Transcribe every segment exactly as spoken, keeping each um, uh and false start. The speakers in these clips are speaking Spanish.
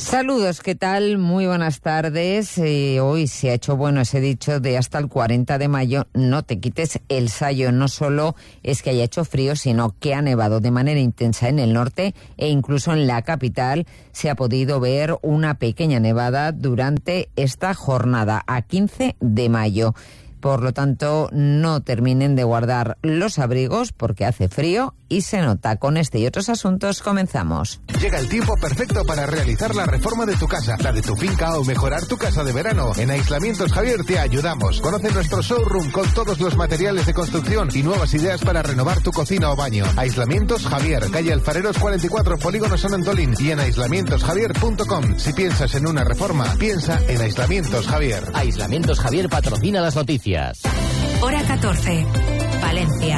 Saludos, ¿qué tal? Muy buenas tardes. Eh, hoy se ha hecho bueno ese dicho de hasta el cuarenta de mayo, no te quites el sayo. No solo es que haya hecho frío, sino que ha nevado de manera intensa en el norte e incluso en la capital se ha podido ver una pequeña nevada durante esta jornada, a quince de mayo. Por lo tanto, no terminen de guardar los abrigos porque hace frío y se nota. Con este y otros asuntos comenzamos. Llega el tiempo perfecto para realizar la reforma de tu casa, la de tu finca o mejorar tu casa de verano. En Aislamientos Javier te ayudamos. Conoce nuestro showroom con todos los materiales de construcción y nuevas ideas para renovar tu cocina o baño. Aislamientos Javier, calle Alfareros cuarenta y cuatro, Polígono San Antolín, y en aislamientos javier punto com. Si piensas en una reforma, piensa en Aislamientos Javier. Aislamientos Javier patrocina las noticias. Hora catorce, Valencia.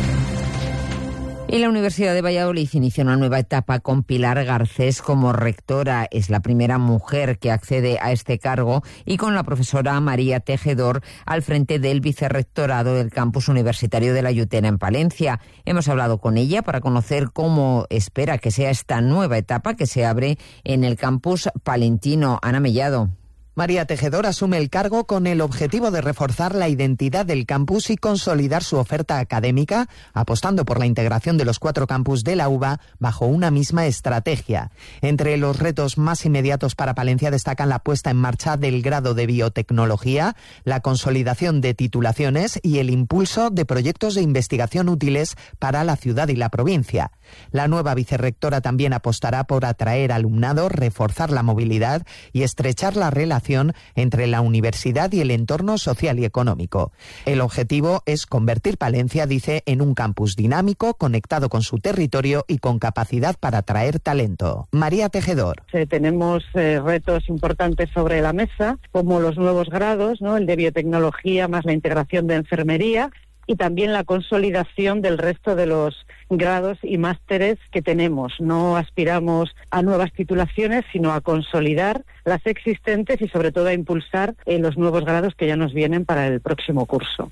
Y la Universidad de Valladolid inicia una nueva etapa con Pilar Garcés como rectora. Es la primera mujer que accede a este cargo y con la profesora María Tejedor al frente del vicerrectorado del campus universitario de la Yutena en Palencia. Hemos hablado con ella para conocer cómo espera que sea esta nueva etapa que se abre en el campus palentino. Ana Mellado. María Tejedor asume el cargo con el objetivo de reforzar la identidad del campus y consolidar su oferta académica, apostando por la integración de los cuatro campus de la U B A bajo una misma estrategia. Entre los retos más inmediatos para Palencia destacan la puesta en marcha del grado de biotecnología, la consolidación de titulaciones y el impulso de proyectos de investigación útiles para la ciudad y la provincia. La nueva vicerrectora también apostará por atraer alumnado, reforzar la movilidad y estrechar la relación entre la universidad y el entorno social y económico. El objetivo es convertir Palencia, dice, en un campus dinámico, conectado con su territorio y con capacidad para atraer talento. María Tejedor. Eh, tenemos eh, retos importantes sobre la mesa, como los nuevos grados, ¿no? El de biotecnología más la integración de enfermería, y también la consolidación del resto de los grados y másteres que tenemos. No aspiramos a nuevas titulaciones, sino a consolidar las existentes y sobre todo a impulsar eh, los nuevos grados que ya nos vienen para el próximo curso.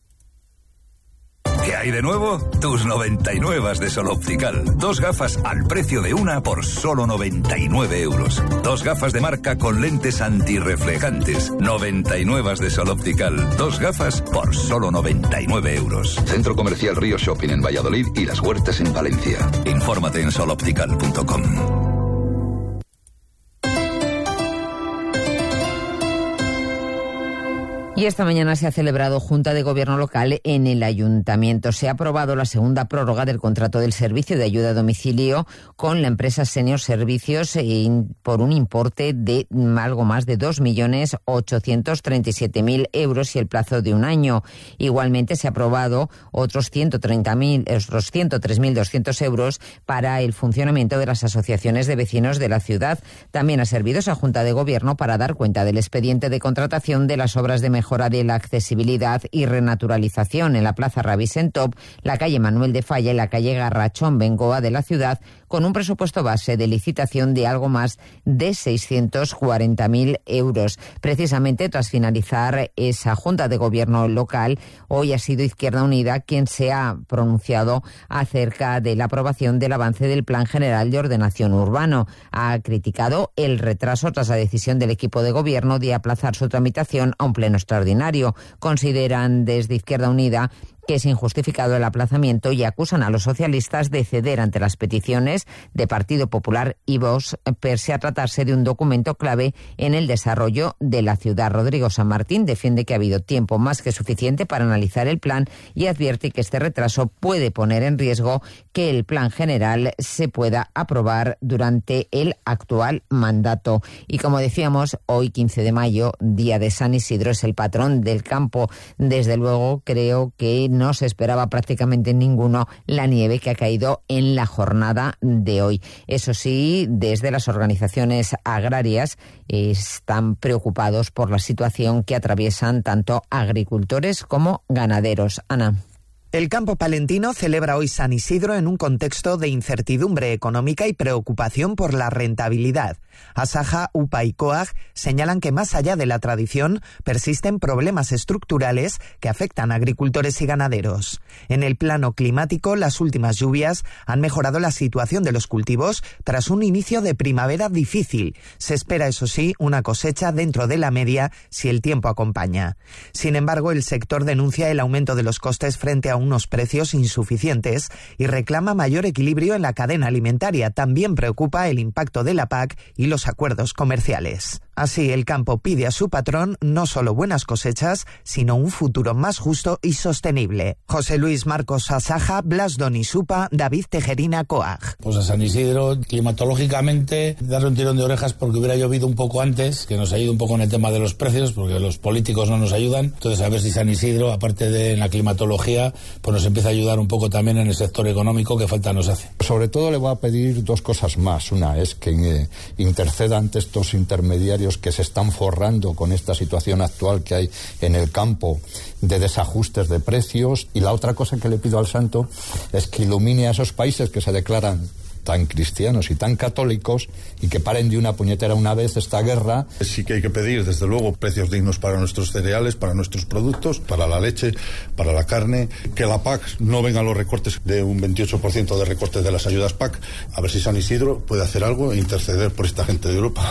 ¿Qué hay de nuevo? Tus noventa y nueve de Sol Optical. Dos gafas al precio de una por solo noventa y nueve euros. Dos gafas de marca con lentes antirreflejantes. noventa y nueve de Sol Optical. Dos gafas por solo noventa y nueve euros. Centro Comercial Río Shopping en Valladolid y Las Huertas en Valencia. Infórmate en sol optical punto com. Y esta mañana se ha celebrado Junta de Gobierno local en el Ayuntamiento. Se ha aprobado la segunda prórroga del contrato del servicio de ayuda a domicilio con la empresa Senior Servicios por un importe de algo más de dos millones ochocientos treinta y siete mil euros y el plazo de un año. Igualmente se ha aprobado otros ciento treinta mil, otros ciento tres mil doscientos euros para el funcionamiento de las asociaciones de vecinos de la ciudad. También ha servido esa Junta de Gobierno para dar cuenta del expediente de contratación de las obras de mejora mejora de la accesibilidad y renaturalización en la Plaza Ravisentop, la calle Manuel de Falla y la calle Garrachón Bengoa de la ciudad, con un presupuesto base de licitación de algo más de seiscientos cuarenta mil euros. Precisamente tras finalizar esa Junta de Gobierno local, hoy ha sido Izquierda Unida quien se ha pronunciado acerca de la aprobación del avance del Plan General de Ordenación Urbano. Ha criticado el retraso tras la decisión del equipo de gobierno de aplazar su tramitación a un pleno extraordinario. Consideran desde Izquierda Unida que es injustificado el aplazamiento y acusan a los socialistas de ceder ante las peticiones de Partido Popular y Vox, pese a tratarse de un documento clave en el desarrollo de la ciudad. Rodrigo San Martín defiende que ha habido tiempo más que suficiente para analizar el plan y advierte que este retraso puede poner en riesgo que el plan general se pueda aprobar durante el actual mandato. Y como decíamos, hoy quince de mayo, día de San Isidro, es el patrón del campo. Desde luego creo que no se esperaba prácticamente ninguno la nieve que ha caído en la jornada de hoy. Eso sí, desde las organizaciones agrarias están preocupados por la situación que atraviesan tanto agricultores como ganaderos. Ana. El campo palentino celebra hoy San Isidro en un contexto de incertidumbre económica y preocupación por la rentabilidad. Asaja, U P A y COAG señalan que más allá de la tradición persisten problemas estructurales que afectan a agricultores y ganaderos. En el plano climático, las últimas lluvias han mejorado la situación de los cultivos tras un inicio de primavera difícil. Se espera, eso sí, una cosecha dentro de la media si el tiempo acompaña. Sin embargo, el sector denuncia el aumento de los costes frente a unos precios insuficientes y reclama mayor equilibrio en la cadena alimentaria. También preocupa el impacto de la P A C y los acuerdos comerciales. Así, el campo pide a su patrón no solo buenas cosechas, sino un futuro más justo y sostenible. José Luis Marcos, Asaja, Blas Doni, Supa, David Tejerina, COAG. Pues a San Isidro, climatológicamente, darle un tirón de orejas porque hubiera llovido un poco antes, que nos ayude un poco en el tema de los precios, porque los políticos no nos ayudan. Entonces, a ver si San Isidro, aparte de en la climatología, pues nos empieza a ayudar un poco también en el sector económico, que falta nos hace. Sobre todo le voy a pedir dos cosas más. Una es que eh, interceda ante estos intermediarios que se están forrando con esta situación actual que hay en el campo de desajustes de precios, y la otra cosa que le pido al santo es que ilumine a esos países que se declaran tan cristianos y tan católicos y que paren de una puñetera una vez esta guerra. Sí que hay que pedir, desde luego, precios dignos para nuestros cereales, para nuestros productos, para la leche, para la carne, que la P A C no vengan los recortes de un veintiocho por ciento de recortes de las ayudas P A C, a ver si San Isidro puede hacer algo e interceder por esta gente de Europa.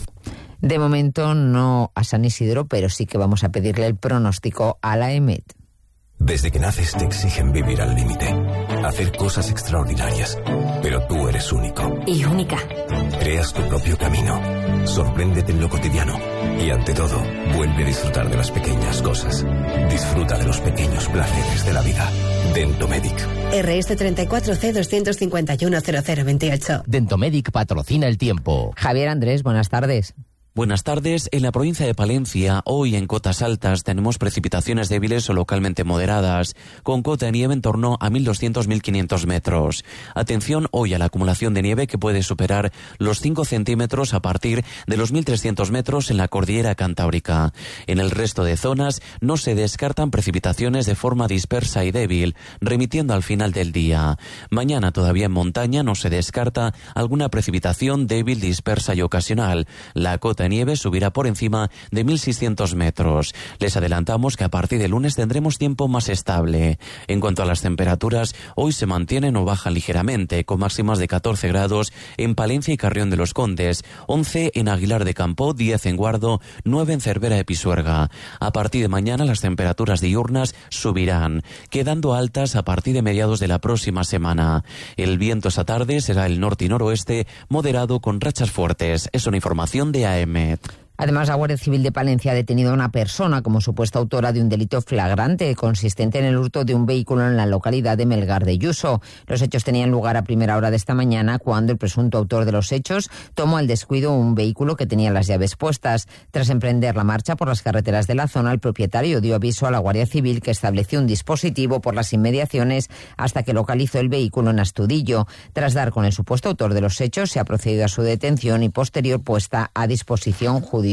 De momento no a San Isidro, pero sí que vamos a pedirle el pronóstico a la E M E T. Desde que naces te exigen vivir al límite, hacer cosas extraordinarias, pero tú eres único. Y única. Creas tu propio camino, sorpréndete en lo cotidiano y, ante todo, vuelve a disfrutar de las pequeñas cosas. Disfruta de los pequeños placeres de la vida. Dentomedic. R S treinta y cuatro C doscientos cincuenta y uno cero cero veintiocho. Dentomedic patrocina el tiempo. Javier Andrés, buenas tardes. Buenas tardes. En la provincia de Palencia, hoy en cotas altas tenemos precipitaciones débiles o localmente moderadas, con cota de nieve en torno a mil doscientos a mil quinientos metros. Atención hoy a la acumulación de nieve que puede superar los cinco centímetros a partir de los mil trescientos metros en la cordillera cantábrica. En el resto de zonas no se descartan precipitaciones de forma dispersa y débil, remitiendo al final del día. Mañana todavía en montaña no se descarta alguna precipitación débil, dispersa y ocasional. La cota de nieve subirá por encima de mil seiscientos metros. Les adelantamos que a partir de lunes tendremos tiempo más estable. En cuanto a las temperaturas, hoy se mantienen o bajan ligeramente, con máximas de catorce grados en Palencia y Carrión de los Condes, once en Aguilar de Campoo, diez en Guardo, nueve en Cervera de Pisuerga. A partir de mañana las temperaturas diurnas subirán, quedando altas a partir de mediados de la próxima semana. El viento esta tarde será el norte y noroeste, moderado con rachas fuertes. Es una información de A M. Además, la Guardia Civil de Palencia ha detenido a una persona como supuesta autora de un delito flagrante consistente en el hurto de un vehículo en la localidad de Melgar de Yuso. Los hechos tenían lugar a primera hora de esta mañana, cuando el presunto autor de los hechos tomó al descuido un vehículo que tenía las llaves puestas. Tras emprender la marcha por las carreteras de la zona, el propietario dio aviso a la Guardia Civil, que estableció un dispositivo por las inmediaciones hasta que localizó el vehículo en Astudillo. Tras dar con el supuesto autor de los hechos, se ha procedido a su detención y posterior puesta a disposición judicial.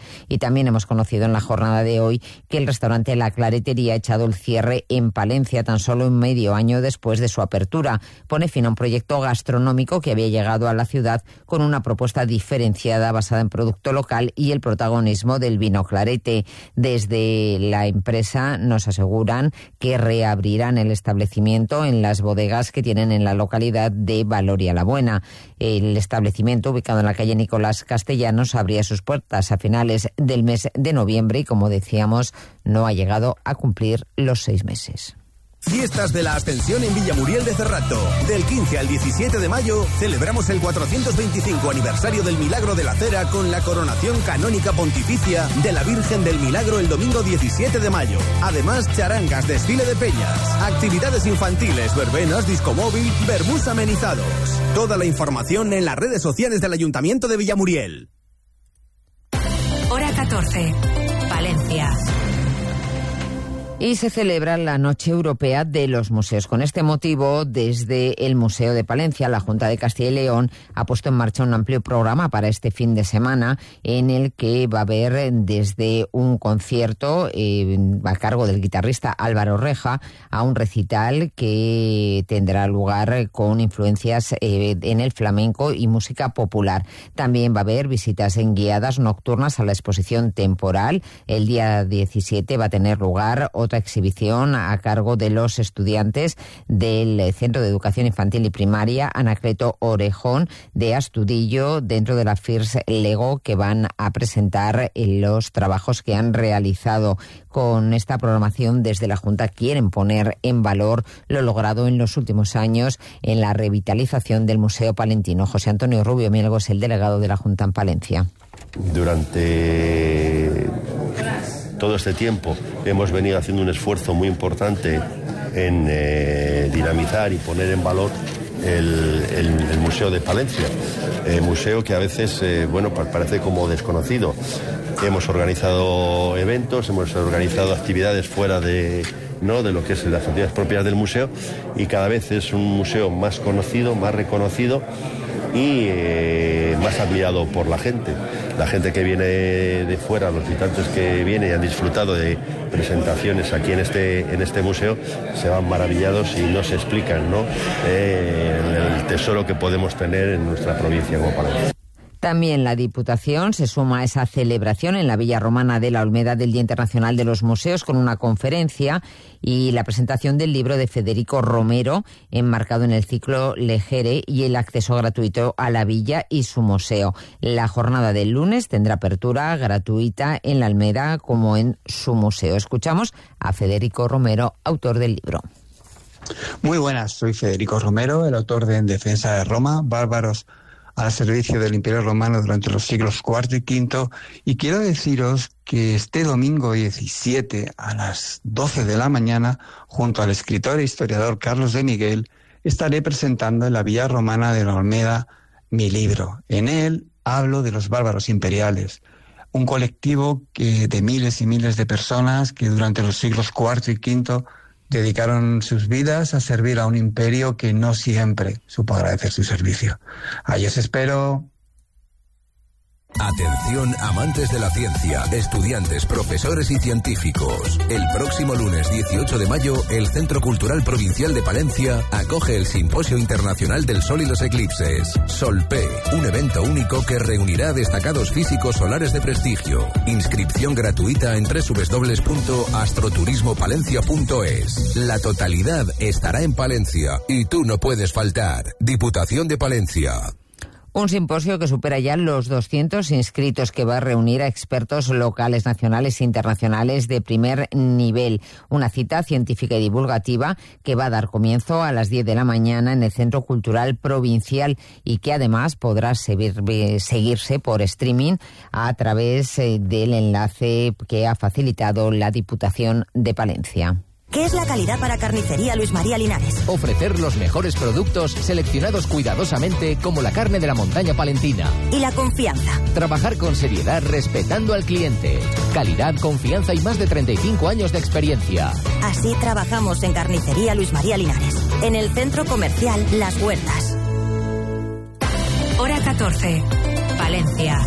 Y también hemos conocido en la jornada de hoy que el restaurante La Claretería ha echado el cierre en Palencia tan solo un medio año después de su apertura. Pone fin a un proyecto gastronómico que había llegado a la ciudad con una propuesta diferenciada basada en producto local y el protagonismo del vino clarete. Desde la empresa nos aseguran que reabrirán el establecimiento en las bodegas que tienen en la localidad de Valoria la Buena. El establecimiento, ubicado en la calle Nicolás Castellanos, abría sus puertas a finales del mes de noviembre y, como decíamos, no ha llegado a cumplir los seis meses. Fiestas de la Ascensión en Villamuriel de Cerrato. Del quince al diecisiete de mayo celebramos el cuatrocientos veinticinco aniversario del Milagro de la Cera con la coronación canónica pontificia de la Virgen del Milagro el domingo diecisiete de mayo. Además, charangas, desfile de peñas, actividades infantiles, verbenas, discomóvil, vermús amenizados. Toda la información en las redes sociales del Ayuntamiento de Villamuriel. Hora catorce. Palencia. Y se celebra la Noche Europea de los Museos. Con este motivo, desde el Museo de Palencia, la Junta de Castilla y León ha puesto en marcha un amplio programa para este fin de semana, en el que va a haber desde un concierto eh, a cargo del guitarrista Álvaro Reja a un recital que tendrá lugar con influencias eh, en el flamenco y música popular. También va a haber visitas en guiadas nocturnas a la exposición temporal. El día diecisiete va a tener lugar otra exhibición a cargo de los estudiantes del Centro de Educación Infantil y Primaria Anacleto Orejón de Astudillo, dentro de la FIRS Lego, que van a presentar los trabajos que han realizado. Con esta programación, desde la Junta quieren poner en valor lo logrado en los últimos años en la revitalización del Museo Palentino. José Antonio Rubio Mielgo es el delegado de la Junta en Palencia. Durante todo este tiempo hemos venido haciendo un esfuerzo muy importante en eh, dinamizar y poner en valor el, el, el Museo de Palencia, eh, museo que a veces eh, bueno, parece como desconocido. Hemos organizado eventos, hemos organizado actividades fuera de, ¿no?, de lo que es las actividades propias del museo, y cada vez es un museo más conocido, más reconocido y eh, más admirado por la gente. La gente que viene de fuera, los visitantes que vienen y han disfrutado de presentaciones aquí en este, en este museo, se van maravillados y no se explican, ¿no?, eh, el tesoro que podemos tener en nuestra provincia como Palencia. También la Diputación se suma a esa celebración en la Villa Romana de la Olmeda del Día Internacional de los Museos, con una conferencia y la presentación del libro de Federico Romero, enmarcado en el ciclo Legere, y el acceso gratuito a la villa y su museo. La jornada del lunes tendrá apertura gratuita en la Almeda como en su museo. Escuchamos a Federico Romero, autor del libro. Muy buenas, soy Federico Romero, el autor de En defensa de Roma, bárbaros al servicio del Imperio Romano durante los siglos cuarto y quinto, y quiero deciros que este domingo diecisiete a las doce de la mañana, junto al escritor e historiador Carlos de Miguel, estaré presentando en la Villa Romana de la Olmeda mi libro. En él hablo de los bárbaros imperiales, un colectivo que, de miles y miles de personas que durante los siglos cuarto y quinto dedicaron sus vidas a servir a un imperio que no siempre supo agradecer su servicio. Ahí os espero. Atención, amantes de la ciencia, estudiantes, profesores y científicos. El próximo lunes dieciocho de mayo, el Centro Cultural Provincial de Palencia acoge el Simposio Internacional del Sol y los Eclipses, SOLPE, un evento único que reunirá destacados físicos solares de prestigio. Inscripción gratuita en doble u doble u doble u punto astroturismopalencia punto es. La totalidad estará en Palencia y tú no puedes faltar. Diputación de Palencia. Un simposio que supera ya los doscientos inscritos, que va a reunir a expertos locales, nacionales e internacionales de primer nivel. Una cita científica y divulgativa que va a dar comienzo a las diez de la mañana en el Centro Cultural Provincial, y que además podrá seguir, seguirse por streaming a través del enlace que ha facilitado la Diputación de Palencia. ¿Qué es la calidad para Carnicería Luis María Linares? Ofrecer los mejores productos seleccionados cuidadosamente, como la carne de la montaña palentina. ¿Y la confianza? Trabajar con seriedad respetando al cliente. Calidad, confianza y más de treinta y cinco años de experiencia. Así trabajamos en Carnicería Luis María Linares, en el Centro Comercial Las Huertas. Hora catorce, Palencia.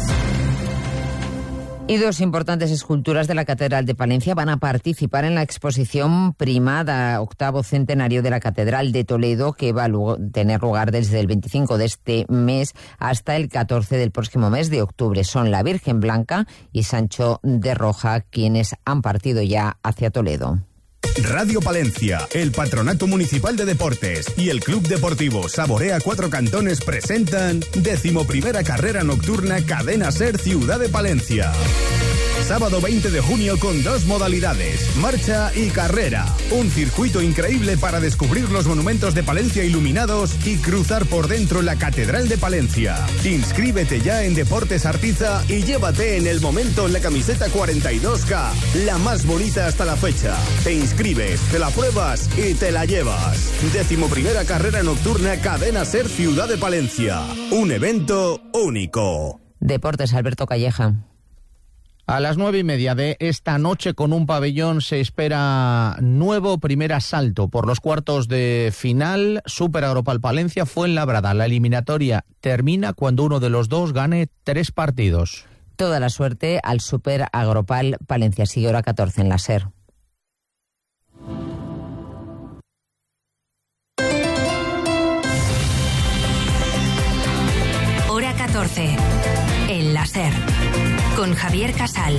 Y dos importantes esculturas de la Catedral de Palencia van a participar en la exposición primada octavo centenario de la Catedral de Toledo, que va a tener lugar desde el veinticinco de este mes hasta el catorce del próximo mes de octubre. Son la Virgen Blanca y Sancho de Roja quienes han partido ya hacia Toledo. Radio Palencia, el Patronato Municipal de Deportes y el Club Deportivo Saborea Cuatro Cantones presentan decimoprimera carrera nocturna Cadena Ser Ciudad de Palencia. Sábado veinte de junio con dos modalidades, marcha y carrera. Un circuito increíble para descubrir los monumentos de Palencia iluminados y cruzar por dentro la Catedral de Palencia. Inscríbete ya en Deportes Artiza y llévate en el momento la camiseta cuarenta y dos K, la más bonita hasta la fecha. Te inscribes, te la pruebas y te la llevas. Décimo primera carrera nocturna Cadena Ser Ciudad de Palencia. Un evento único. Deportes, Alberto Calleja. A las nueve y media de esta noche, con un pabellón, se espera nuevo primer asalto por los cuartos de final. Super Agropal Palencia, Fuenlabrada. La eliminatoria termina cuando uno de los dos gane tres partidos. Toda la suerte al Super Agropal Palencia. Sigue hora catorce en la SER. Hora catorce en la SER. Con Javier Casal.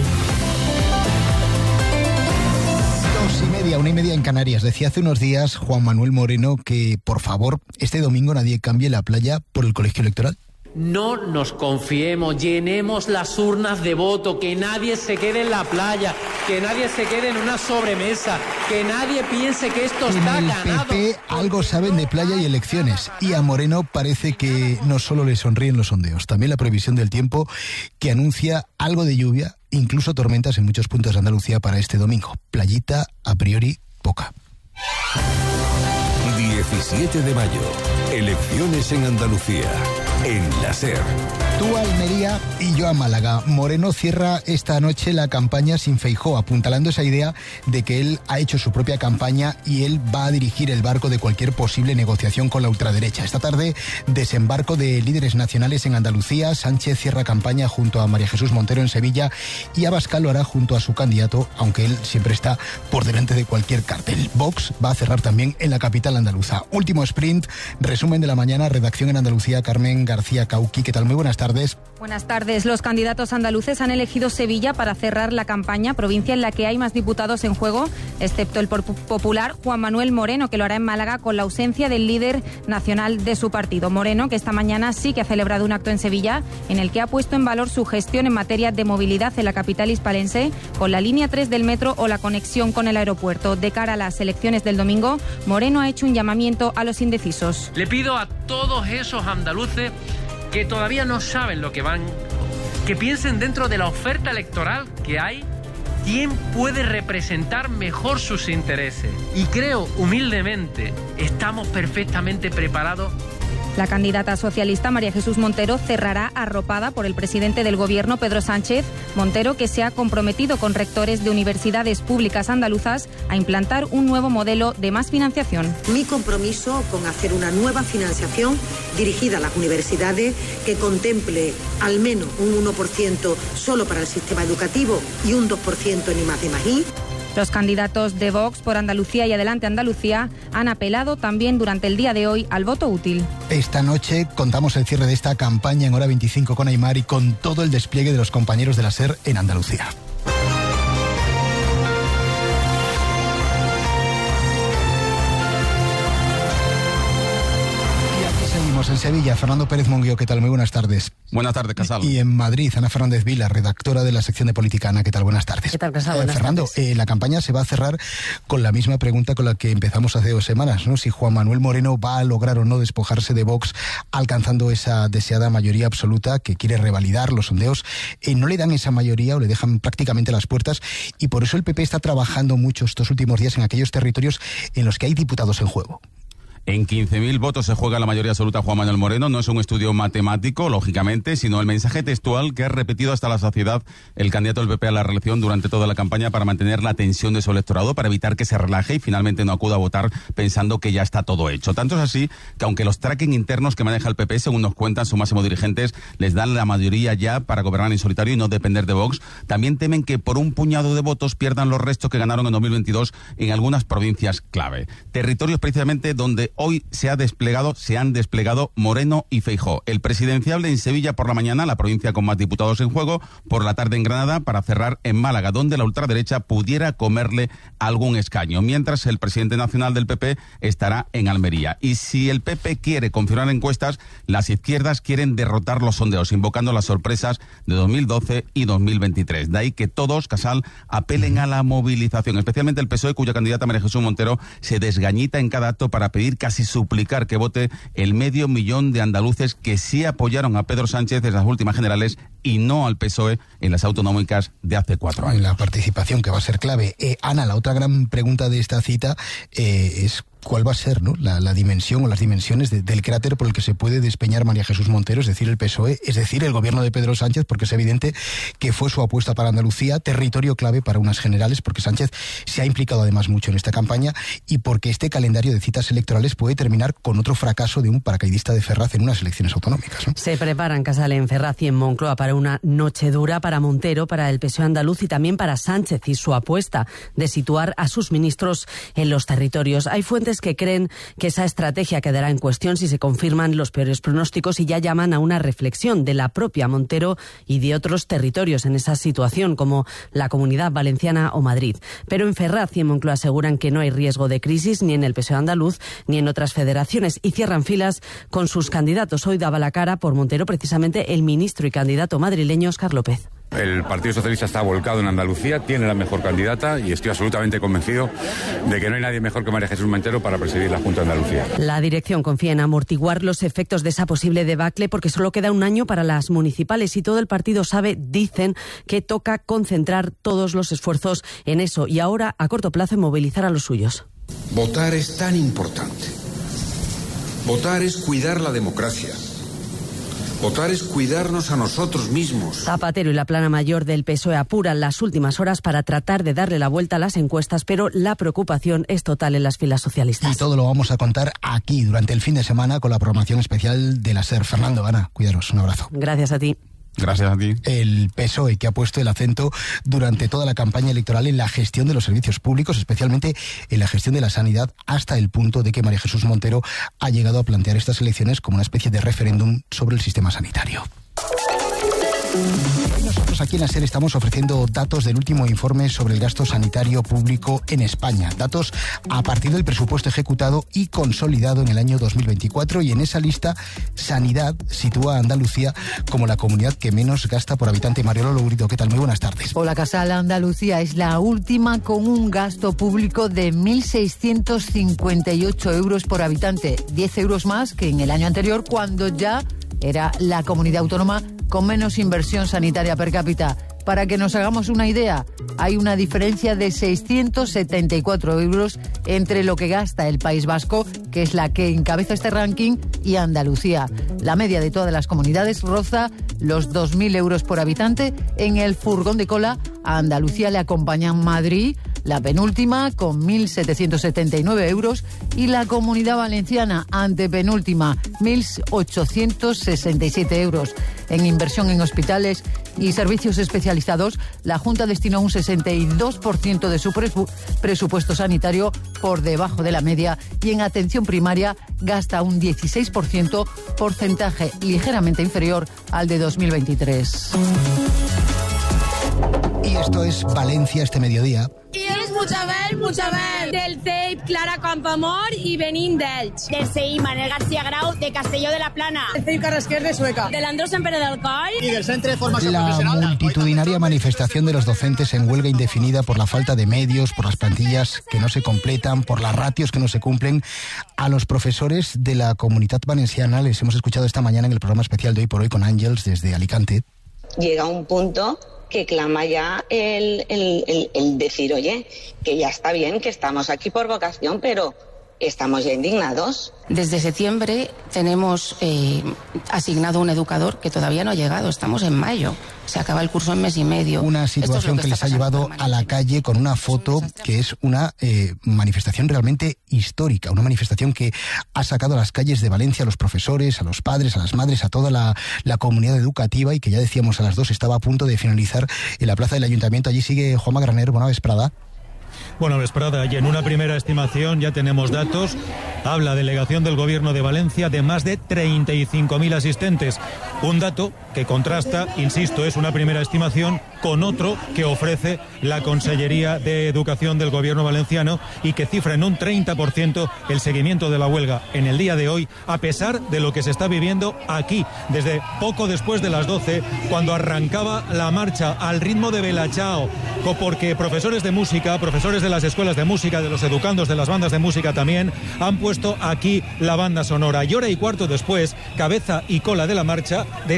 Dos y media, una y media en Canarias. Decía hace unos días Juan Manuel Moreno que, por favor, este domingo nadie cambie la playa por el colegio electoral. No nos confiemos, llenemos las urnas de voto, que nadie se quede en la playa, que nadie se quede en una sobremesa, que nadie piense que esto está ganado. En el P P algo saben de playa y elecciones, y a Moreno parece que no solo le sonríen los sondeos, también la previsión del tiempo que anuncia algo de lluvia, incluso tormentas en muchos puntos de Andalucía para este domingo. Playita, a priori, poca. diecisiete de mayo, elecciones en Andalucía. En la SER. Tú a Almería y yo a Málaga. Moreno cierra esta noche la campaña sin Feijóo, apuntalando esa idea de que él ha hecho su propia campaña y él va a dirigir el barco de cualquier posible negociación con la ultraderecha. Esta tarde, desembarco de líderes nacionales en Andalucía. Sánchez cierra campaña junto a María Jesús Montero en Sevilla y Abascal lo hará junto a su candidato, aunque él siempre está por delante de cualquier cartel. Vox va a cerrar también en la capital andaluza. Último sprint, resumen de la mañana, redacción en Andalucía, Carmen García Cauqui. ¿Qué tal? Muy buenas tardes. Buenas tardes. Los candidatos andaluces han elegido Sevilla para cerrar la campaña, provincia en la que hay más diputados en juego, excepto el popular Juan Manuel Moreno, que lo hará en Málaga con la ausencia del líder nacional de su partido. Moreno, que esta mañana sí que ha celebrado un acto en Sevilla en el que ha puesto en valor su gestión en materia de movilidad en la capital hispalense, con la línea tres del metro o la conexión con el aeropuerto. De cara a las elecciones del domingo, Moreno ha hecho un llamamiento a los indecisos. Le pido a todos esos andaluces que todavía no saben lo que van, que piensen dentro de la oferta electoral que hay, quién puede representar mejor sus intereses. Y creo, humildemente, estamos perfectamente preparados. La candidata socialista María Jesús Montero cerrará arropada por el presidente del Gobierno, Pedro Sánchez. Montero, que se ha comprometido con rectores de universidades públicas andaluzas a implantar un nuevo modelo de más financiación. Mi compromiso con hacer una nueva financiación dirigida a las universidades que contemple al menos un uno por ciento solo para el sistema educativo y un dos por ciento en I más D más I. Los candidatos de Vox por Andalucía y Adelante Andalucía han apelado también durante el día de hoy al voto útil. Esta noche contamos el cierre de esta campaña en Hora veinticinco con Aymar y con todo el despliegue de los compañeros de la SER en Andalucía. En Sevilla, Fernando Pérez Monguio, ¿qué tal? Muy buenas tardes. Buenas tardes, Casal. Y en Madrid, Ana Fernández Vila, redactora de la sección de Política. Ana, ¿qué tal? Buenas tardes. ¿Qué tal, Casal? Buenas eh, Fernando, eh, la campaña se va a cerrar con la misma pregunta con la que empezamos hace dos semanas, ¿no? Si Juan Manuel Moreno va a lograr o no despojarse de Vox, alcanzando esa deseada mayoría absoluta que quiere revalidar los sondeos. Eh, no le dan esa mayoría o le dejan prácticamente las puertas, y por eso el P P está trabajando mucho estos últimos días en aquellos territorios en los que hay diputados en juego. En quince mil votos se juega la mayoría absoluta Juan Manuel Moreno. No es un estudio matemático, lógicamente, sino el mensaje textual que ha repetido hasta la saciedad el candidato del P P a la reelección durante toda la campaña para mantener la tensión de su electorado, para evitar que se relaje y finalmente no acuda a votar pensando que ya está todo hecho. Tanto es así que aunque los tracking internos que maneja el P P, según nos cuentan sus máximos dirigentes, les dan la mayoría ya para gobernar en solitario y no depender de Vox, también temen que por un puñado de votos pierdan los restos que ganaron en dos mil veintidós en algunas provincias clave. Territorios precisamente donde hoy se ha desplegado, se han desplegado Moreno y Feijóo. El presidenciable en Sevilla por la mañana, la provincia con más diputados en juego, por la tarde en Granada, para cerrar en Málaga, donde la ultraderecha pudiera comerle algún escaño, mientras el presidente nacional del P P estará en Almería. Y si el P P quiere confirmar encuestas, las izquierdas quieren derrotar los sondeos, invocando las sorpresas de dos mil doce y dos mil veintitrés. De ahí que todos, Casal, apelen a la movilización, especialmente el P S O E, cuya candidata María Jesús Montero se desgañita en cada acto para pedir casi suplicar que vote el medio millón de andaluces que sí apoyaron a Pedro Sánchez en las últimas generales y no al P S O E en las autonómicas de hace cuatro años. La participación que va a ser clave. Eh, Ana, la otra gran pregunta de esta cita eh, es cuál va a ser, ¿no?, la, la dimensión o las dimensiones de, del cráter por el que se puede despeñar María Jesús Montero, es decir, el P S O E, es decir, el gobierno de Pedro Sánchez, porque es evidente que fue su apuesta para Andalucía, territorio clave para unas generales, porque Sánchez se ha implicado además mucho en esta campaña y porque este calendario de citas electorales puede terminar con otro fracaso de un paracaidista de Ferraz en unas elecciones autonómicas, ¿no? Se preparan, Casal, en Ferraz y en Moncloa para una noche dura para Montero, para el P S O E andaluz y también para Sánchez y su apuesta de situar a sus ministros en los territorios. Hay fuentes que creen que esa estrategia quedará en cuestión si se confirman los peores pronósticos y ya llaman a una reflexión de la propia Montero y de otros territorios en esa situación, como la Comunidad Valenciana o Madrid. Pero en Ferraz y en Moncloa aseguran que no hay riesgo de crisis ni en el P S O E andaluz ni en otras federaciones y cierran filas con sus candidatos. Hoy daba la cara por Montero precisamente el ministro y candidato madrileño Óscar López. El Partido Socialista está volcado en Andalucía, tiene la mejor candidata y estoy absolutamente convencido de que no hay nadie mejor que María Jesús Montero para presidir la Junta de Andalucía. La dirección confía en amortiguar los efectos de esa posible debacle porque solo queda un año para las municipales y todo el partido sabe, dicen, que toca concentrar todos los esfuerzos en eso y ahora, a corto plazo, en movilizar a los suyos. Votar es tan importante. Votar es cuidar la democracia. Votar es cuidarnos a nosotros mismos. Zapatero y la plana mayor del P S O E apuran las últimas horas para tratar de darle la vuelta a las encuestas, pero la preocupación es total en las filas socialistas. Y todo lo vamos a contar aquí durante el fin de semana con la programación especial de la SER. Fernando, Ana, cuidaros, un abrazo. Gracias a ti. Gracias a ti. El P S O E que ha puesto el acento durante toda la campaña electoral en la gestión de los servicios públicos, especialmente en la gestión de la sanidad, hasta el punto de que María Jesús Montero ha llegado a plantear estas elecciones como una especie de referéndum sobre el sistema sanitario. Nosotros aquí en la SER estamos ofreciendo datos del último informe sobre el gasto sanitario público en España. Datos a partir del presupuesto ejecutado y consolidado en el año dos mil veinticuatro y en esa lista Sanidad sitúa a Andalucía como la comunidad que menos gasta por habitante. Mariolo Lourito, ¿qué tal? Muy buenas tardes. Hola, Casal. Andalucía es la última con un gasto público de mil seiscientos cincuenta y ocho euros por habitante, diez euros más que en el año anterior cuando ya era la comunidad autónoma con menos inversión sanitaria per cápita. Para que nos hagamos una idea, hay una diferencia de seiscientos setenta y cuatro euros entre lo que gasta el País Vasco, que es la que encabeza este ranking, y Andalucía. La media de todas las comunidades roza los dos mil euros por habitante. En el furgón de cola a Andalucía le acompañan Madrid, la penúltima, con mil setecientos setenta y nueve euros, y la Comunidad Valenciana, antepenúltima, mil ochocientos sesenta y siete euros. En inversión en hospitales y servicios especializados, la Junta destinó un sesenta y dos por ciento de su presu- presupuesto sanitario, por debajo de la media, y en atención primaria gasta un dieciséis por ciento, porcentaje ligeramente inferior al de dos mil veintitrés. Y esto es Valencia este mediodía. I és Puigdemont, Puigdemont, del C E I P Clara Campoamor i venim d'Elx. Del C I Manel García Grau de Castelló de la Plana. Del C E I P Carrasquer de Sueca. Del Andrés Empere del Coll. I del Centre de Formació La Professional. multitudinaria manifestación de los docentes en huelga indefinida por la falta de medios, por las plantillas que no se completan, por las ratios que no se cumplen. A los profesores de la Comunitat Valenciana les hemos escuchado esta mañana en el programa especial de Hoy por Hoy con Ángels desde Alicante. Llega un punto que clama ya el, el, el, el decir, oye, que ya está bien, que estamos aquí por vocación, pero estamos ya indignados. Desde septiembre tenemos eh, asignado un educador que todavía no ha llegado, estamos en mayo, se acaba el curso en mes y medio. Una situación que, que les ha llevado a la calle con una foto que es una eh, manifestación realmente histórica, una manifestación que ha sacado a las calles de Valencia a los profesores, a los padres, a las madres, a toda la, la comunidad educativa, y que ya decíamos a las dos estaba a punto de finalizar en la plaza del Ayuntamiento. Allí sigue Juanma Granero. Buena vesprada. Bueno, vesprada, y en una primera estimación ya tenemos datos. Habla delegación del Gobierno de Valencia de más de treinta y cinco mil asistentes. Un dato que contrasta, insisto, es una primera estimación con otro que ofrece la Consellería de Educación del Gobierno valenciano y que cifra en un treinta por ciento el seguimiento de la huelga en el día de hoy, a pesar de lo que se está viviendo aquí, desde poco después de las doce, cuando arrancaba la marcha al ritmo de Bella Ciao, porque profesores de música, profesores de las escuelas de música, de los educandos de las bandas de música también, han puesto aquí la banda sonora. Y hora y cuarto después, cabeza y cola de la marcha, de esta marcha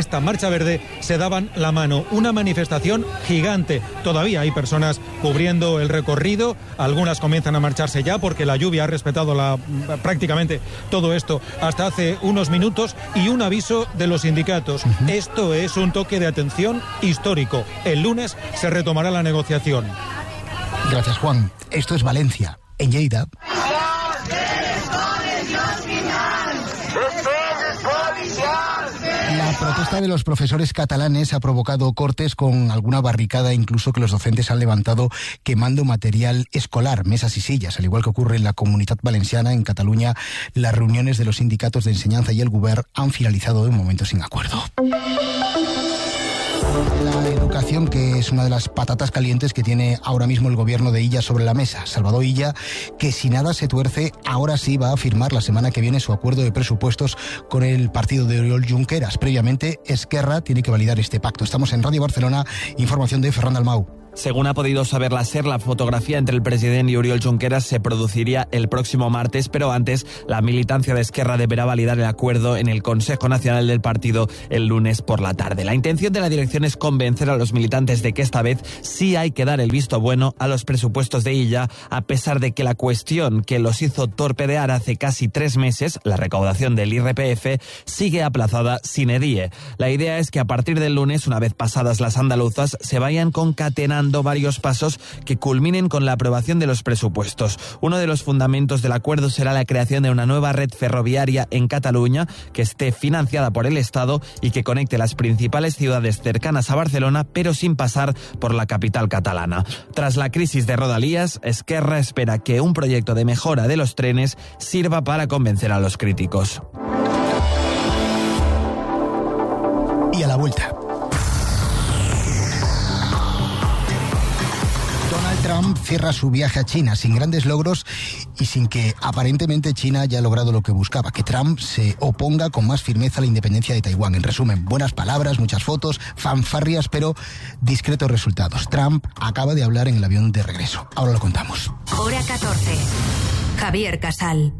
Mancha Verde se daban la mano. Una manifestación gigante. Todavía hay personas cubriendo el recorrido, algunas comienzan a marcharse ya porque la lluvia ha respetado la, prácticamente todo esto hasta hace unos minutos, y un aviso de los sindicatos. Uh-huh. Esto es un toque de atención histórico. El lunes se retomará la negociación. Gracias, Juan. Esto es Valencia. En Lleida. La protesta de los profesores catalanes ha provocado cortes con alguna barricada, incluso que los docentes han levantado quemando material escolar, mesas y sillas. Al igual que ocurre en la Comunitat Valenciana, en Cataluña, las reuniones de los sindicatos de enseñanza y el Govern han finalizado de momento sin acuerdo. La educación, que es una de las patatas calientes que tiene ahora mismo el gobierno de Illa sobre la mesa. Salvador Illa, que si nada se tuerce, ahora sí va a firmar la semana que viene su acuerdo de presupuestos con el partido de Oriol Junqueras. Previamente, Esquerra tiene que validar este pacto. Estamos en Radio Barcelona, información de Ferran Dalmau. Según ha podido saber la SER, la fotografía entre el presidente y Oriol Junqueras se produciría el próximo martes, pero antes la militancia de Esquerra deberá validar el acuerdo en el Consejo Nacional del partido el lunes por la tarde. La intención de la dirección es convencer a los militantes de que esta vez sí hay que dar el visto bueno a los presupuestos de Illa, a pesar de que la cuestión que los hizo torpedear hace casi tres meses, la recaudación del I R P F, sigue aplazada sine die. La idea es que a partir del lunes, una vez pasadas las andaluzas, se vayan concatenando varios pasos que culminen con la aprobación de los presupuestos. Uno de los fundamentos del acuerdo será la creación de una nueva red ferroviaria en Cataluña que esté financiada por el Estado y que conecte las principales ciudades cercanas a Barcelona, pero sin pasar por la capital catalana. Tras la crisis de Rodalías, Esquerra espera que un proyecto de mejora de los trenes sirva para convencer a los críticos. Y a la vuelta. Trump cierra su viaje a China sin grandes logros y sin que aparentemente China haya logrado lo que buscaba, que Trump se oponga con más firmeza a la independencia de Taiwán. En resumen, buenas palabras, muchas fotos, fanfarrias, pero discretos resultados. Trump acaba de hablar en el avión de regreso. Ahora lo contamos. Hora catorce. Javier Casal.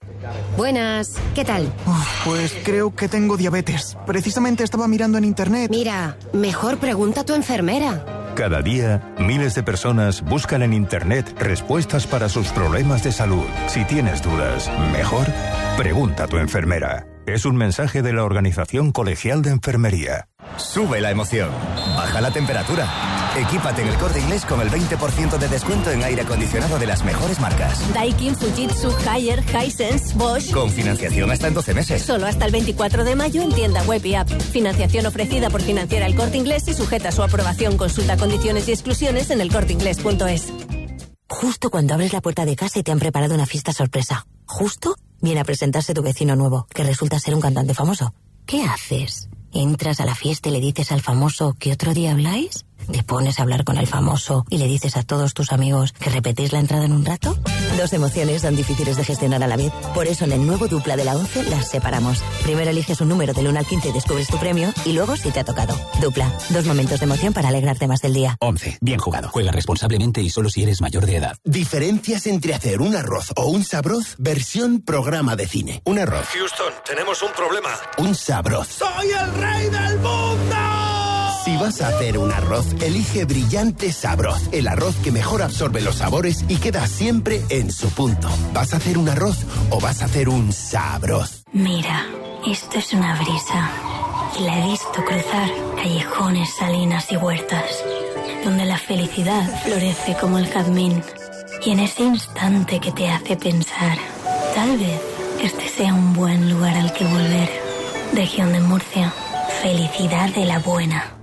Buenas, ¿qué tal? Uf, pues creo que tengo diabetes. Precisamente estaba mirando en internet. Mira, mejor pregunta a tu enfermera. Cada día, miles de personas buscan en internet respuestas para sus problemas de salud. Si tienes dudas, mejor pregunta a tu enfermera. Es un mensaje de la Organización Colegial de Enfermería. Sube la emoción. Baja la temperatura. Equípate en El Corte Inglés con el veinte por ciento de descuento en aire acondicionado de las mejores marcas. Daikin, Fujitsu, Haier, Hisense, Bosch. Con financiación hasta en doce meses. Solo hasta el veinticuatro de mayo en tienda web y app. Financiación ofrecida por Financiera El Corte Inglés y sujeta a su aprobación. Consulta condiciones y exclusiones en el corte inglés punto es. Justo cuando abres la puerta de casa y te han preparado una fiesta sorpresa. Justo viene a presentarse tu vecino nuevo, que resulta ser un cantante famoso. ¿Qué haces? ¿Entras a la fiesta y le dices al famoso que otro día habláis? ¿Te pones a hablar con el famoso y le dices a todos tus amigos que repetís la entrada en un rato? Dos emociones son difíciles de gestionar a la vez. Por eso en el nuevo Dupla de la once las separamos. Primero eliges un número del uno al quince y descubres tu premio, y luego si te ha tocado. Dupla, dos momentos de emoción para alegrarte más del día. once. Bien jugado. Juega responsablemente y solo si eres mayor de edad. Diferencias entre hacer un arroz o un sabroz versión programa de cine. Un arroz. Houston, tenemos un problema. Un sabroz. ¡Soy el rey del mundo! Si vas a hacer un arroz, elige Brillante Sabroz, el arroz que mejor absorbe los sabores y queda siempre en su punto. ¿Vas a hacer un arroz o vas a hacer un sabroz? Mira, esto es una brisa y la he visto cruzar callejones, salinas y huertas, donde la felicidad florece como el jazmín. Y en ese instante que te hace pensar, tal vez este sea un buen lugar al que volver. Región de Murcia, felicidad de la buena.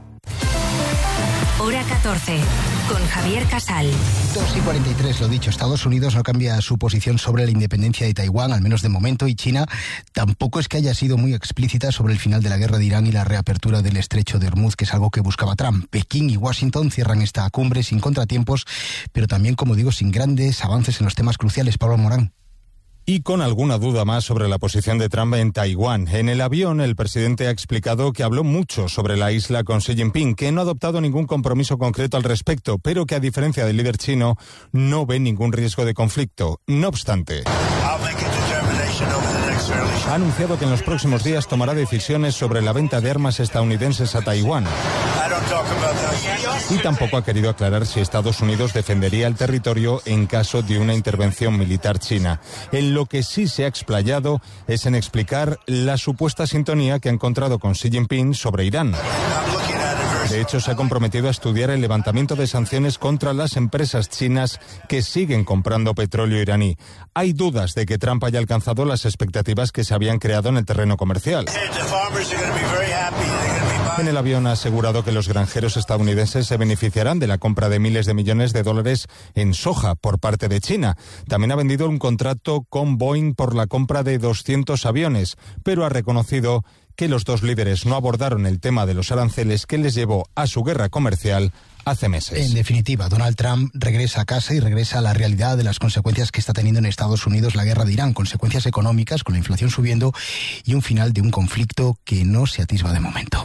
Hora catorce, con Javier Casal. dos y cuarenta y tres, lo dicho, Estados Unidos no cambia su posición sobre la independencia de Taiwán, al menos de momento, y China tampoco es que haya sido muy explícita sobre el final de la guerra de Irán y la reapertura del estrecho de Hormuz, que es algo que buscaba Trump. Pekín y Washington cierran esta cumbre sin contratiempos, pero también, como digo, sin grandes avances en los temas cruciales. Pablo Morán. Y con alguna duda más sobre la posición de Trump en Taiwán. En el avión, el presidente ha explicado que habló mucho sobre la isla con Xi Jinping, que no ha adoptado ningún compromiso concreto al respecto, pero que, a diferencia del líder chino, no ve ningún riesgo de conflicto. No obstante... ha anunciado que en los próximos días tomará decisiones sobre la venta de armas estadounidenses a Taiwán. Y tampoco ha querido aclarar si Estados Unidos defendería el territorio en caso de una intervención militar china. En lo que sí se ha explayado es en explicar la supuesta sintonía que ha encontrado con Xi Jinping sobre Irán. De hecho, se ha comprometido a estudiar el levantamiento de sanciones contra las empresas chinas que siguen comprando petróleo iraní. Hay dudas de que Trump haya alcanzado las expectativas que se habían creado en el terreno comercial. En el avión ha asegurado que los granjeros estadounidenses se beneficiarán de la compra de miles de millones de dólares en soja por parte de China. También ha vendido un contrato con Boeing por la compra de doscientos aviones, pero ha reconocido que los dos líderes no abordaron el tema de los aranceles que les llevó a su guerra comercial hace meses. En definitiva, Donald Trump regresa a casa y regresa a la realidad de las consecuencias que está teniendo en Estados Unidos la guerra de Irán, consecuencias económicas, con la inflación subiendo y un final de un conflicto que no se atisba de momento.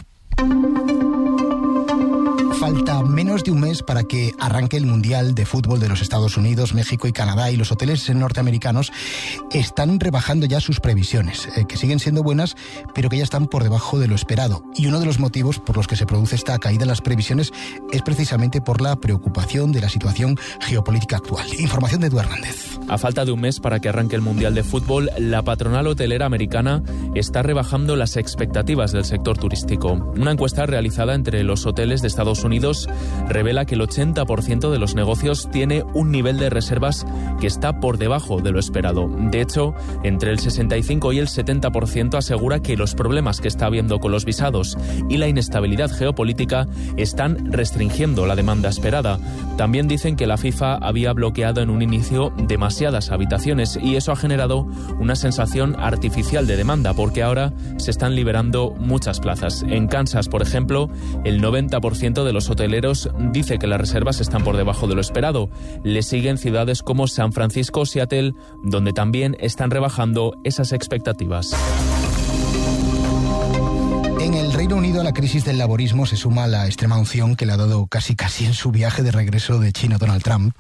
Falta menos de un mes para que arranque el Mundial de Fútbol de los Estados Unidos, México y Canadá, y los hoteles norteamericanos están rebajando ya sus previsiones, eh, que siguen siendo buenas, pero que ya están por debajo de lo esperado. Y uno de los motivos por los que se produce esta caída en las previsiones es precisamente por la preocupación de la situación geopolítica actual. Información de Eduardo Hernández. A falta de un mes para que arranque el Mundial de Fútbol, la patronal hotelera americana está rebajando las expectativas del sector turístico. Una encuesta realizada entre los hoteles de Estados Unidos revela que el ochenta por ciento de los negocios tiene un nivel de reservas que está por debajo de lo esperado. De hecho, entre el sesenta y cinco y el setenta por ciento asegura que los problemas que está habiendo con los visados y la inestabilidad geopolítica están restringiendo la demanda esperada. También dicen que la FIFA había bloqueado en un inicio demasiadas habitaciones y eso ha generado una sensación artificial de demanda, porque ahora se están liberando muchas plazas. En Kansas, por ejemplo, el noventa por ciento de los hoteleros dice que las reservas están por debajo de lo esperado. Le siguen ciudades como San Francisco o Seattle, donde también están rebajando esas expectativas. En el Reino Unido, a la crisis del laborismo se suma la extrema unción que le ha dado casi casi en su viaje de regreso de China Donald Trump.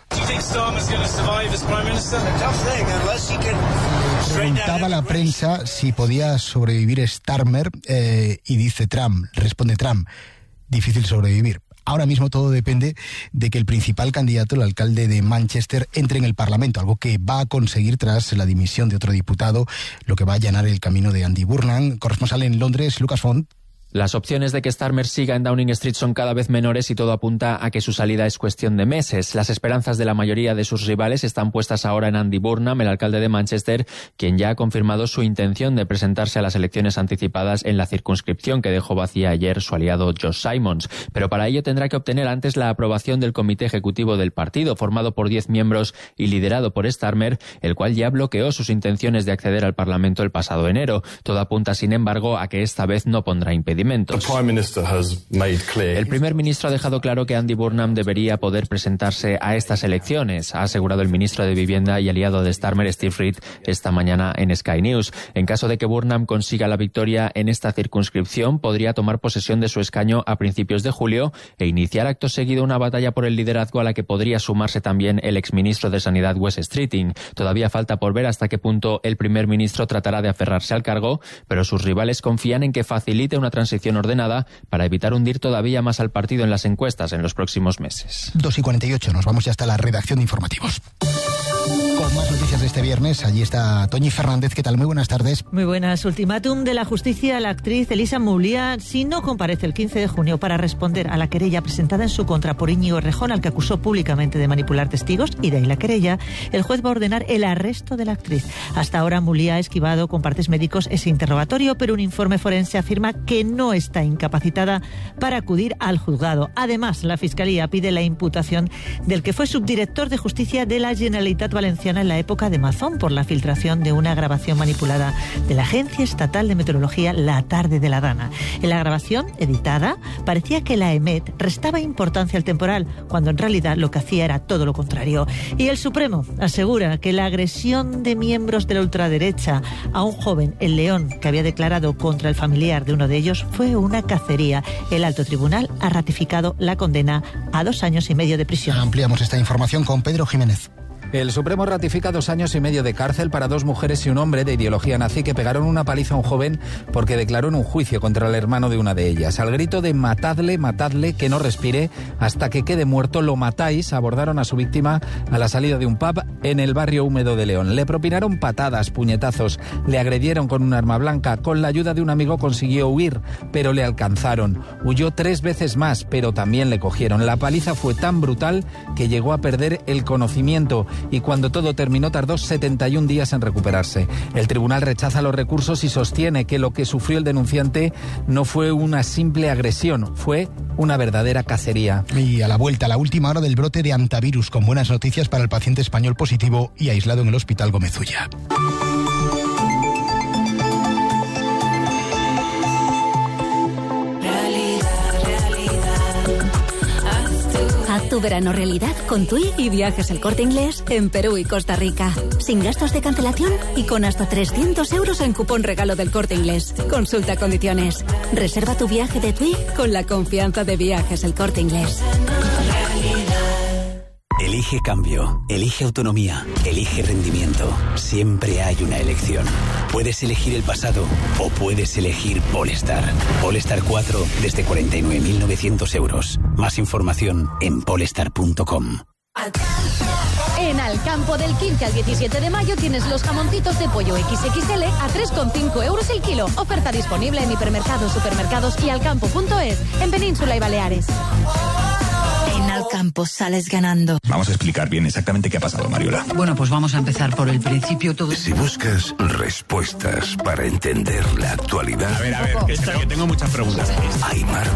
Preguntaba a la prensa si podía sobrevivir Starmer eh, y dice Trump, responde Trump, difícil sobrevivir. Ahora mismo todo depende de que el principal candidato, el alcalde de Manchester, entre en el Parlamento, algo que va a conseguir tras la dimisión de otro diputado, lo que va a allanar el camino de Andy Burnham. Corresponsal en Londres, Lucas Font. Las opciones de que Starmer siga en Downing Street son cada vez menores y todo apunta a que su salida es cuestión de meses. Las esperanzas de la mayoría de sus rivales están puestas ahora en Andy Burnham, el alcalde de Manchester, quien ya ha confirmado su intención de presentarse a las elecciones anticipadas en la circunscripción que dejó vacía ayer su aliado Josh Simons. Pero para ello tendrá que obtener antes la aprobación del comité ejecutivo del partido, formado por diez miembros y liderado por Starmer, el cual ya bloqueó sus intenciones de acceder al Parlamento el pasado enero. Todo apunta, sin embargo, a que esta vez no pondrá impedimentos. El primer ministro ha dejado claro que Andy Burnham debería poder presentarse a estas elecciones, ha asegurado el ministro de Vivienda y aliado de Starmer, Steve Reed, esta mañana en Sky News. En caso de que Burnham consiga la victoria en esta circunscripción, podría tomar posesión de su escaño a principios de julio e iniciar acto seguido una batalla por el liderazgo a la que podría sumarse también el exministro de Sanidad, Wes Streeting. Todavía falta por ver hasta qué punto el primer ministro tratará de aferrarse al cargo, pero sus rivales confían en que facilite una transición ordenada para evitar hundir todavía más al partido en las encuestas en los próximos meses. dos y cuarenta y ocho, nos vamos ya hasta la redacción de informativos. Con más noticias de este viernes, allí está Toñi Fernández. ¿Qué tal? Muy buenas tardes. Muy buenas. Ultimátum de la justicia a la actriz Elisa Mouliá si no comparece el quince de junio para responder a la querella presentada en su contra por Íñigo Errejón, al que acusó públicamente de manipular testigos, y de ahí la querella. El juez va a ordenar el arresto de la actriz. Hasta ahora Mouliá ha esquivado con partes médicos ese interrogatorio, pero un informe forense afirma que no está incapacitada para acudir al juzgado. Además, la Fiscalía pide la imputación del que fue subdirector de Justicia de la Generalitat Valenciana en la época de Mazón por la filtración de una grabación manipulada de la Agencia Estatal de Meteorología La Tarde de la Dana. En la grabación, editada, parecía que la E M E T restaba importancia al temporal, cuando en realidad lo que hacía era todo lo contrario. Y el Supremo asegura que la agresión de miembros de la ultraderecha a un joven en León que había declarado contra el familiar de uno de ellos fue una cacería. El alto tribunal ha ratificado la condena a dos años y medio de prisión. Ampliamos esta información con Pedro Jiménez. El Supremo ratifica dos años y medio de cárcel para dos mujeres y un hombre de ideología nazi que pegaron una paliza a un joven porque declaró en un juicio contra el hermano de una de ellas. Al grito de matadle, matadle, que no respire, hasta que quede muerto, lo matáis, abordaron a su víctima a la salida de un pub en el barrio húmedo de León. Le propinaron patadas, puñetazos, le agredieron con un arma blanca. Con la ayuda de un amigo consiguió huir, pero le alcanzaron. Huyó tres veces más, pero también le cogieron. La paliza fue tan brutal que llegó a perder el conocimiento y cuando todo terminó tardó setenta y un días en recuperarse. El tribunal rechaza los recursos y sostiene que lo que sufrió el denunciante no fue una simple agresión, fue una verdadera cacería. Y a la vuelta, la última hora del brote de antivirus, con buenas noticias para el paciente español positivo y aislado en el Hospital Gómez Ulla. Haz tu verano realidad con TUI y Viajes El Corte Inglés en Perú y Costa Rica. Sin gastos de cancelación y con hasta trescientos euros en cupón regalo del Corte Inglés. Consulta condiciones. Reserva tu viaje de TUI con la confianza de Viajes El Corte Inglés. Elige cambio, elige autonomía, elige rendimiento. Siempre hay una elección. Puedes elegir el pasado o puedes elegir Polestar. Polestar cuatro desde cuarenta y nueve mil novecientos euros. Más información en polestar punto com. En Alcampo del quince al diecisiete de mayo tienes los jamoncitos de pollo equis equis ele a tres coma cinco euros el kilo. Oferta disponible en hipermercados, supermercados y alcampo punto es en Península y Baleares. En Alcampo sales ganando. Vamos a explicar bien exactamente qué ha pasado, Mariola. Bueno, pues vamos a empezar por el principio. Todo. Si buscas respuestas para entender la actualidad... A ver, a ver, que, que tengo muchas preguntas. Aymar